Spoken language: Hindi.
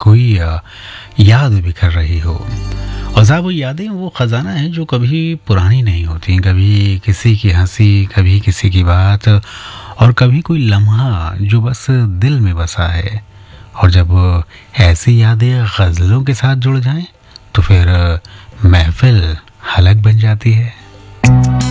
कोई याद बिखर रही हो। और साहब वो यादें वो ख़जाना है जो कभी पुरानी नहीं होती, कभी किसी की हंसी, कभी किसी की बात, और कभी कोई लम्हा जो बस दिल में बसा है। और जब ऐसी यादें गज़लों के साथ जुड़ जाएं तो फिर महफिल हलक बन जाती है।